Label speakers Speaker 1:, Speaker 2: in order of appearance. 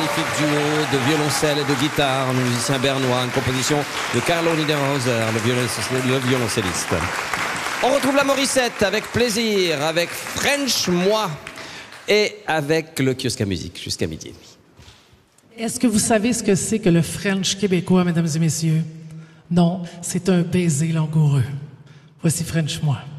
Speaker 1: magnifique duo de violoncelle et de guitare, un musicien bernois, une composition de Carlo Niederhauser, le violoncelliste. On retrouve la Morissette avec plaisir, avec French Moi et avec le kiosque à musique jusqu'à midi et demi.
Speaker 2: Est-ce que vous savez ce que c'est que le French québécois, mesdames et messieurs? Non, c'est un baiser langoureux. Voici French Moi.